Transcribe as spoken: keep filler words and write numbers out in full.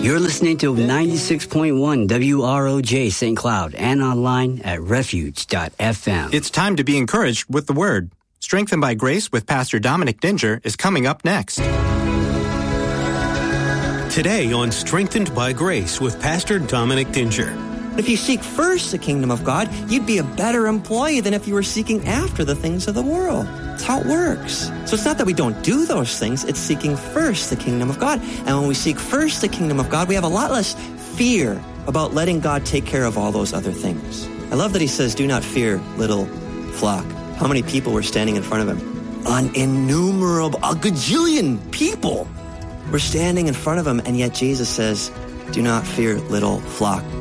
You're listening to ninety-six point one W R O J Saint Cloud and online at refuge dot f m. It's time to be encouraged with the Word. Strengthened by Grace with Pastor Dominic Dinger is coming up next. Today on Strengthened by Grace with Pastor Dominic Dinger. If you seek first the kingdom of God, you'd be a better employee than if you were seeking after the things of the world. That's how it works. So it's not that we don't do those things, it's seeking first the kingdom of God. And when we seek first the kingdom of God, we have a lot less fear about letting God take care of all those other things. I love that he says, do not fear, little flock. How many people were standing in front of him? An innumerable, a gajillion people were standing in front of him, and yet Jesus says, do not fear, little flock.